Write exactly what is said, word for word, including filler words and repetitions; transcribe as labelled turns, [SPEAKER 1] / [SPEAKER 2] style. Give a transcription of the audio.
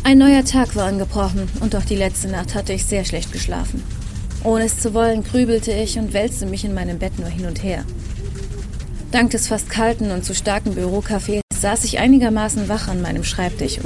[SPEAKER 1] Ein neuer Tag war angebrochen und auch die letzte Nacht hatte ich sehr schlecht geschlafen. Ohne es zu wollen, grübelte ich und wälzte mich in meinem Bett nur hin und her. Dank des fast kalten und zu starken Bürokaffees saß ich einigermaßen wach an meinem Schreibtisch